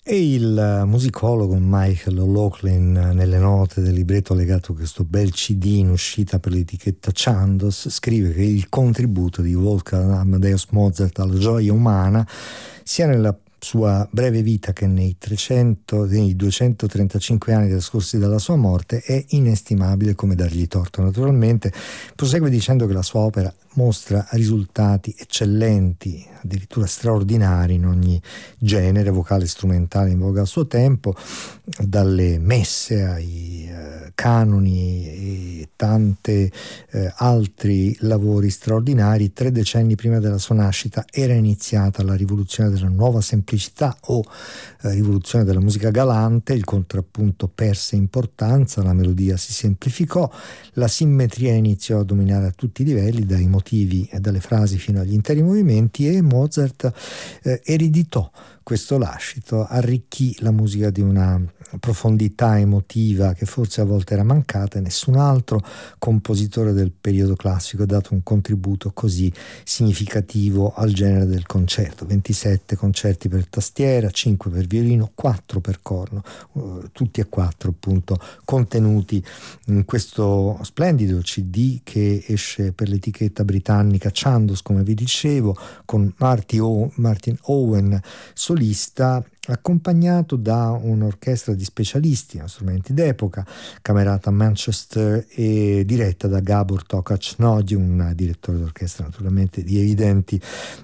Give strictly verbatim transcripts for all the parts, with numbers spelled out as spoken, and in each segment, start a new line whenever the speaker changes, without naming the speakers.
E il musicologo Michael O'Loughlin, nelle note del libretto legato a questo bel C D in uscita per l'etichetta Chandos, scrive che il contributo di Wolfgang Amadeus Mozart alla gioia umana, sia nella sua breve vita che nei, trecento, nei duecentotrentacinque anni trascorsi dalla sua morte, è inestimabile come dargli torto. Naturalmente prosegue dicendo che la sua opera mostra risultati eccellenti, addirittura straordinari in ogni genere vocale e strumentale in voga al suo tempo, dalle messe ai eh, canoni e tante eh, altri lavori straordinari. Tre decenni prima della sua nascita era iniziata la rivoluzione della nuova semplicità o eh, rivoluzione della musica galante. Il contrappunto perse importanza, la melodia si semplificò, la simmetria iniziò a dominare a tutti i livelli, dai motivi e dalle frasi fino agli interi movimenti, e Mozart eh, ereditò questo lascito, arricchì la musica di una profondità emotiva che forse a volte era mancata, e nessun altro compositore del periodo classico ha dato un contributo così significativo al genere del concerto. ventisette concerti per tastiera, cinque per violino, quattro per corno, uh, tutti e quattro appunto contenuti in questo splendido C D che esce per l'etichetta britannica Chandos, come vi dicevo, con Marty o- Martin Owen solista, accompagnato da un'orchestra di specialisti, strumenti d'epoca, camerata a Manchester e diretta da Gábor Takacs-Nagy, un direttore d'orchestra naturalmente di evidenti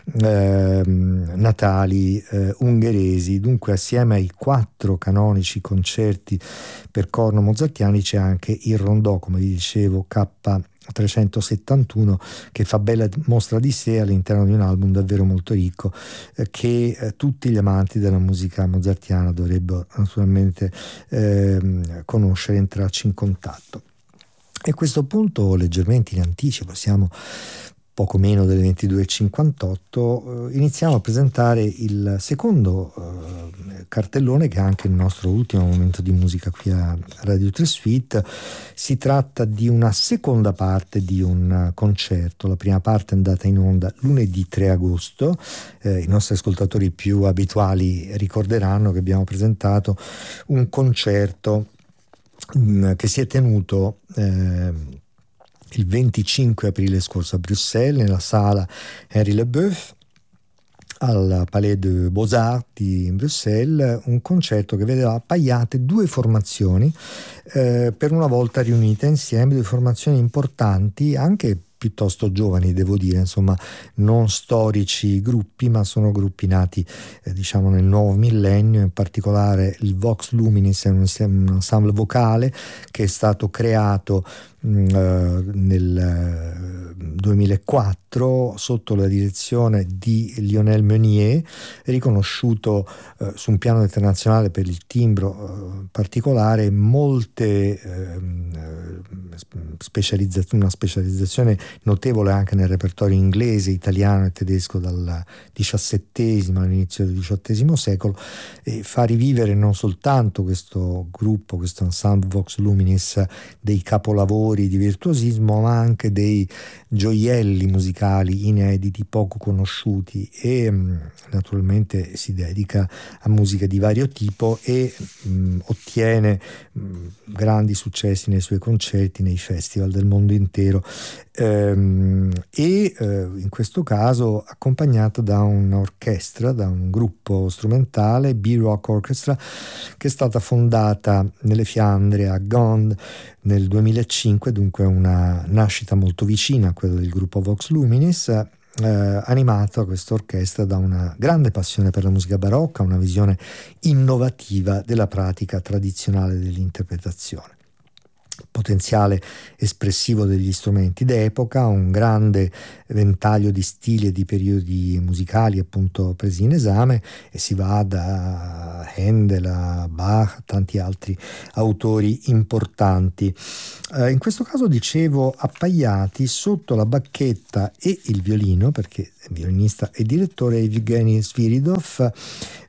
eh, natali eh, ungheresi. Dunque, assieme ai quattro canonici concerti per corno mozartiani c'è anche il rondò, come vi dicevo, K trecentosettantuno, che fa bella mostra di sé all'interno di un album davvero molto ricco, eh, che eh, tutti gli amanti della musica mozartiana dovrebbero naturalmente eh, conoscere, entrarci in contatto. E a questo punto, leggermente in anticipo, siamo poco meno delle ventidue e cinquantotto, eh, iniziamo a presentare il secondo eh, cartellone, che è anche il nostro ultimo momento di musica qui a Radio tre Suite. Si tratta di una seconda parte di un concerto. La prima parte è andata in onda lunedì tre agosto. Eh, i nostri ascoltatori più abituali ricorderanno che abbiamo presentato un concerto mh, che si è tenuto eh, il venticinque aprile scorso a Bruxelles, nella sala Henri Leboeuf, al Palais de Beaux-Arts di Bruxelles, un concerto che vedeva appaiate due formazioni, eh, per una volta riunite insieme, due formazioni importanti, anche piuttosto giovani, devo dire, insomma, non storici gruppi, ma sono gruppi nati eh, diciamo nel nuovo millennio. In particolare il Vox Luminis è un, un ensemble vocale che è stato creato mh, nel duemilaquattro sotto la direzione di Lionel Meunier, riconosciuto eh, su un piano internazionale per il timbro eh, particolare, molte eh, specializzazioni, una specializzazione notevole anche nel repertorio inglese, italiano e tedesco dal diciassettesimo all'inizio del diciottesimo secolo, e fa rivivere non soltanto questo gruppo, questo ensemble Vox Luminis, dei capolavori di virtuosismo, ma anche dei gioielli musicali inediti, poco conosciuti, e mh, naturalmente si dedica a musica di vario tipo e mh, ottiene mh, grandi successi nei suoi concerti, nei festival del mondo intero, ehm, e eh, in questo caso accompagnato da un'orchestra, da un gruppo strumentale, B-Rock Orchestra, che è stata fondata nelle Fiandre a Gand nel duemilacinque, dunque una nascita molto vicina a quella del gruppo Vox Luminis, eh, animato a questa orchestra da una grande passione per la musica barocca, una visione innovativa della pratica tradizionale dell'interpretazione. Potenziale espressivo degli strumenti d'epoca, un grande ventaglio di stili e di periodi musicali appunto presi in esame, e si va da Handel a Bach a tanti altri autori importanti. Eh, in questo caso, dicevo, appaiati sotto la bacchetta e il violino, perché è violinista e direttore, Evgeny Sviridov,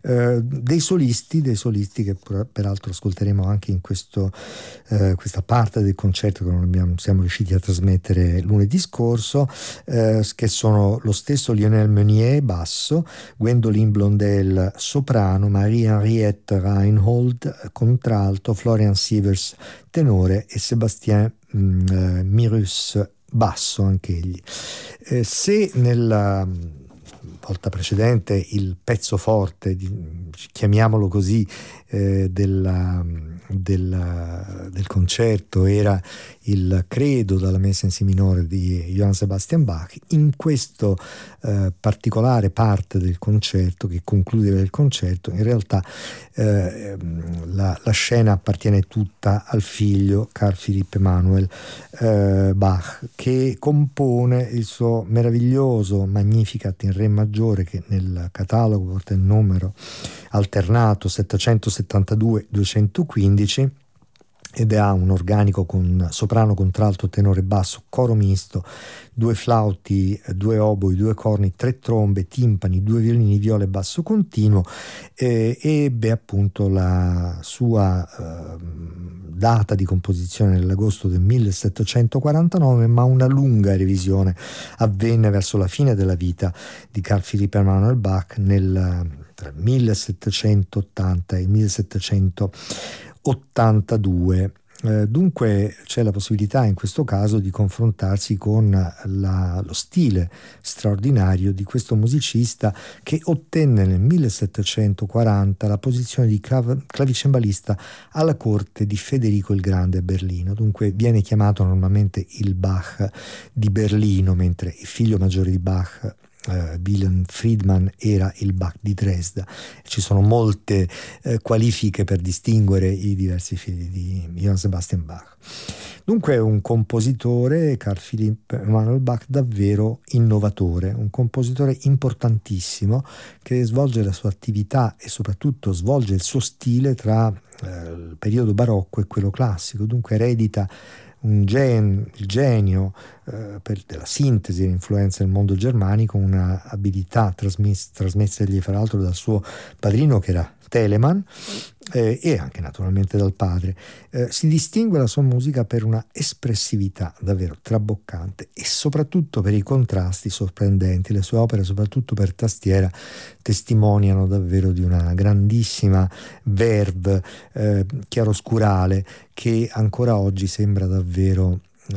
eh, dei solisti, dei solisti che peraltro ascolteremo anche in questo, eh, questa parte del concerto che non abbiamo, siamo riusciti a trasmettere lunedì scorso, eh, che sono lo stesso Lionel Meunier basso, Gwendoline Blondel soprano, Marie-Henriette Reinhold contralto, Florian Sievers tenore e Sébastien mm, eh, Mirus basso anch'egli. Eh, se nella volta precedente il pezzo forte, di, chiamiamolo così, eh, della, del, del concerto era il credo dalla messa in si minore di Johann Sebastian Bach, in questo eh, particolare parte del concerto che concludeva il concerto, in realtà eh, la, la scena appartiene tutta al figlio Carl Philipp Emanuel eh, Bach, che compone il suo meraviglioso Magnificat in re maggiore, che nel catalogo porta il numero alternato settecentosettantadue duecentoquindici ed ha un organico con soprano, contralto, tenore, basso, coro misto, due flauti, due oboi, due corni, tre trombe, timpani, due violini, viola e basso continuo. Eh, ebbe appunto la sua eh, data di composizione nell'agosto del millesettecentoquarantanove, ma una lunga revisione avvenne verso la fine della vita di Carl Philipp Emanuel Bach nel tra il millesettecentottanta e il millesettecentottantadue. Eh, dunque c'è la possibilità in questo caso di confrontarsi con la, lo stile straordinario di questo musicista, che ottenne nel millesettecentoquaranta la posizione di clav- clavicembalista alla corte di Federico il Grande a Berlino. Dunque viene chiamato normalmente il Bach di Berlino, mentre il figlio maggiore di Bach, Uh, Wilhelm Friedmann, era il Bach di Dresda. Ci sono molte uh, qualifiche per distinguere i diversi figli di Johann Sebastian Bach. Dunque è un compositore, Carl Philipp Emanuel Bach, davvero innovatore, un compositore importantissimo che svolge la sua attività e soprattutto svolge il suo stile tra uh, il periodo barocco e quello classico. Dunque eredita un gen, il genio eh, per, della sintesi dell'influenza del mondo germanico, una abilità trasmessa, trasmessagli fra l'altro dal suo padrino, che era Telemann, eh, e anche naturalmente dal padre. Eh, si distingue la sua musica per una espressività davvero traboccante e soprattutto per i contrasti sorprendenti. Le sue opere, soprattutto per tastiera, testimoniano davvero di una grandissima verve eh, chiaroscurale che ancora oggi sembra davvero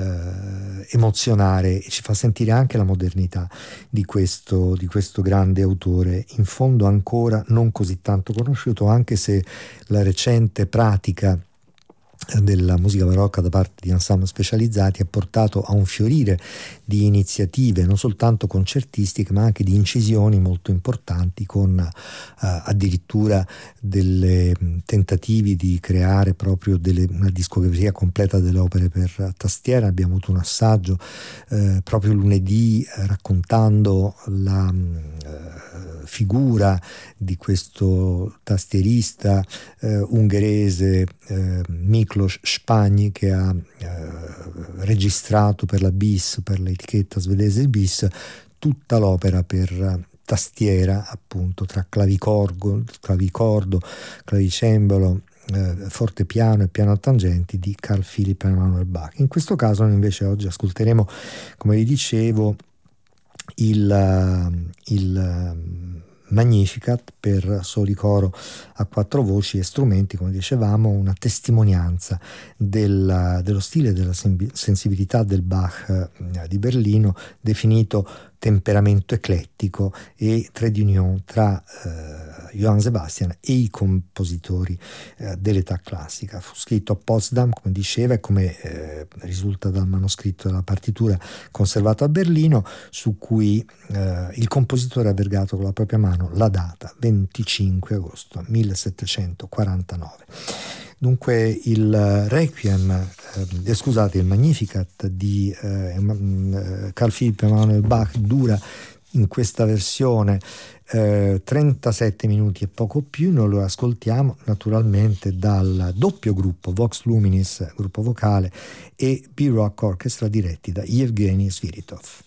eh, emozionare e ci fa sentire anche la modernità di questo, di questo grande autore, in fondo ancora non così tanto conosciuto, anche se la recente pratica della musica barocca da parte di ensemble specializzati ha portato a un fiorire di iniziative non soltanto concertistiche ma anche di incisioni molto importanti, con uh, addirittura delle tentativi di creare proprio delle, una discografia completa delle opere per tastiera. Abbiamo avuto un assaggio uh, proprio lunedì uh, raccontando la uh, figura di questo tastierista uh, ungherese uh, Miklos Spagni, che ha eh, registrato per la Bis, per l'etichetta svedese Bis, tutta l'opera per tastiera, appunto tra clavicordo, clavicordo clavicembalo, eh, fortepiano e piano a tangenti di Carl Philipp Emanuel Bach. In questo caso invece oggi ascolteremo, come vi dicevo, il, il Magnificat per soli coro a quattro voci e strumenti, come dicevamo, una testimonianza del, dello stile e della sensibilità del Bach eh, di Berlino, definito temperamento eclettico e trait d'union tra eh, Johann Sebastian e i compositori eh, dell'età classica. Fu scritto a Potsdam, come diceva, e come eh, risulta dal manoscritto della partitura conservato a Berlino, su cui eh, il compositore ha vergato con la propria mano la data venticinque agosto millesettecentoquarantanove. Dunque il Requiem, eh, scusate, il Magnificat di eh, Carl Philipp Emanuel Bach dura in questa versione eh, trentasette minuti e poco più. Noi lo ascoltiamo naturalmente dal doppio gruppo Vox Luminis, gruppo vocale, e B-Rock Orchestra, diretti da Yevgeny Sviritov.